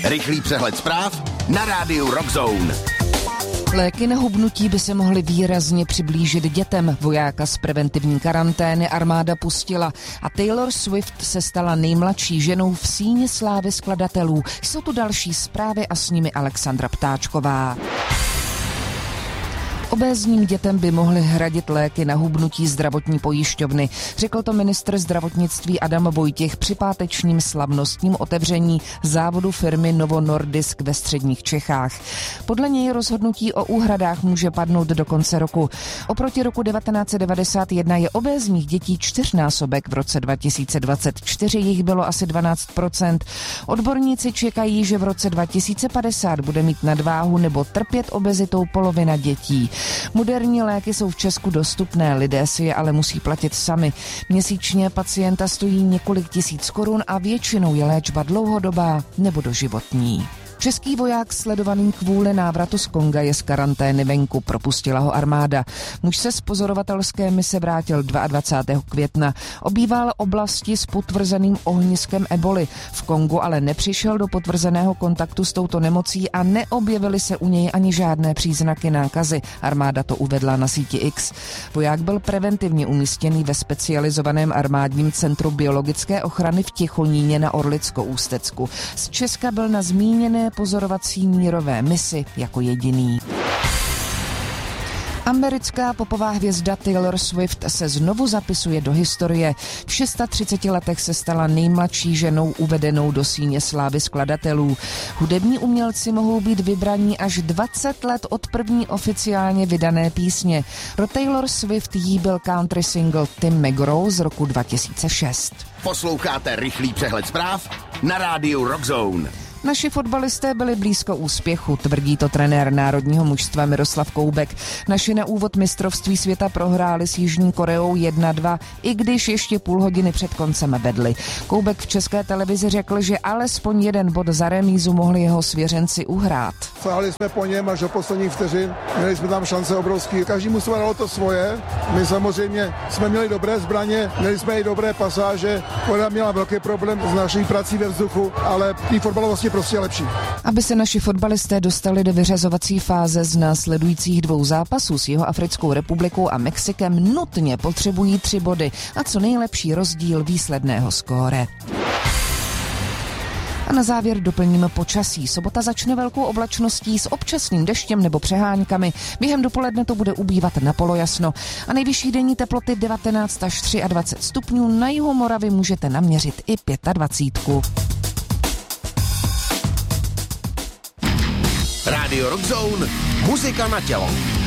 Rychlý přehled zpráv na rádiu Rock Zone. Léky na hubnutí by se mohly výrazně přiblížit dětem. Vojáka z preventivní karantény armáda pustila a Taylor Swift se stala nejmladší ženou v síni slávy skladatelů. Jsou tu další zprávy a s nimi Alexandra Ptáčková. Obézním dětem by mohly hradit léky na hubnutí zdravotní pojišťovny. Řekl to ministr zdravotnictví Adam Vojtěch při pátečním slavnostním otevření závodu firmy Novo Nordisk ve středních Čechách. Podle něj rozhodnutí o úhradách může padnout do konce roku. Oproti roku 1991 je obézních dětí čtyřnásobek. V roce 2024 jich bylo asi 12%. Odborníci čekají, že v roce 2050 bude mít nadváhu nebo trpět obezitou polovina dětí. Moderní léky jsou v Česku dostupné, lidé si je ale musí platit sami. Měsíčně pacienta stojí několik tisíc korun a většinou je léčba dlouhodobá nebo doživotní. Český voják sledovaný kvůli návratu z Konga je z karantény venku, propustila ho armáda. Muž se z pozorovatelské mise vrátil 22. května. Obýval oblasti s potvrzeným ohniskem eboli. V Kongu ale nepřišel do potvrzeného kontaktu s touto nemocí a neobjevily se u něj ani žádné příznaky nákazy. Armáda to uvedla na síti X. Voják byl preventivně umístěný ve specializovaném armádním centru biologické ochrany v Tichoníně na Orlicko-Ústecku. Z Česka byl na zmíněné pozorovací mírové misi jako jediný. Americká popová hvězda Taylor Swift se znovu zapisuje do historie. V 36 letech se stala nejmladší ženou uvedenou do síně slávy skladatelů. Hudební umělci mohou být vybraní až 20 let od první oficiálně vydané písně. Pro Taylor Swift jí byl country single Tim McGraw z roku 2006. Posloucháte rychlý přehled zpráv na rádiu Rock Zone. Naši fotbalisté byli blízko úspěchu, tvrdí to trenér národního mužstva Miroslav Koubek. Naši na úvod mistrovství světa prohráli s Jižní Koreou 1-2, i když ještě půl hodiny před koncem vedli. Koubek v České televizi řekl, že alespoň jeden bod za remízu mohli jeho svěřenci uhrát. Sáhli jsme po něm až do posledních vteřin, měli jsme tam šance obrovský. Každý mu dalo to svoje. My samozřejmě jsme měli dobré zbraně, měli jsme i dobré pasáže. Korea měla velký problém s naší prací ve vzduchu, ale tý fotbalovosti prostě lepší. Aby se naši fotbalisté dostali do vyřazovací fáze z následujících dvou zápasů s Jihoafrickou republikou a Mexikem, nutně potřebují 3 body a co nejlepší rozdíl výsledného skóre. A na závěr doplníme počasí. Sobota začne velkou oblačností s občasným deštěm nebo přeháňkami. Během dopoledne to bude ubývat na polojasno. A nejvyšší denní teploty 19 až 23 stupňů. Na jihu Moravy můžete naměřit i 25. Radio Rock Zone, muzika na tělo.